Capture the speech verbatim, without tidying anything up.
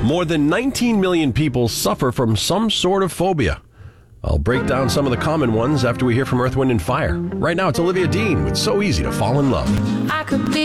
More than nineteen million people suffer from some sort of phobia. I'll break down some of the common ones after we hear from Earth, Wind and Fire. Right now, it's Olivia Dean with So Easy to Fall in Love. I could be